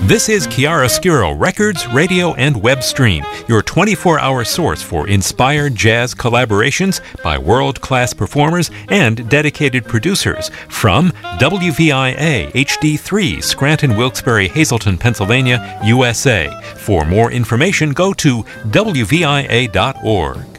This is Chiaroscuro Records, Radio, and Web Stream, your 24-hour source for inspired jazz collaborations by world-class performers and dedicated producers from WVIA HD3, Scranton, Wilkes-Barre, Hazleton, Pennsylvania, USA. For more information, go to WVIA.org.